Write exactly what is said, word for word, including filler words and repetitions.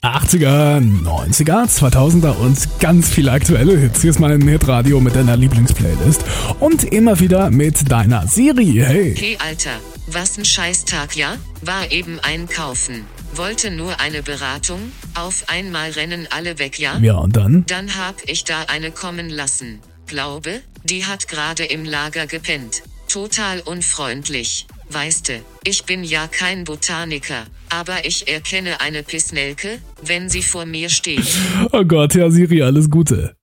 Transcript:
achtziger, neunziger, zweitausender und ganz viele aktuelle Hits. Hier ist mein Hitradio mit deiner Lieblingsplaylist und immer wieder mit deiner Siri. Hey. Hey Alter, was ein Scheißtag, ja? War eben einkaufen. Wollte nur eine Beratung, auf einmal rennen alle weg, ja? Ja, und dann? Dann hab ich da eine kommen lassen. Glaube, die hat gerade im Lager gepennt. Total unfreundlich. Weißte, ich bin ja kein Botaniker, aber ich erkenne eine Pisnelke, wenn sie vor mir steht. Oh Gott, ja Siri, alles Gute.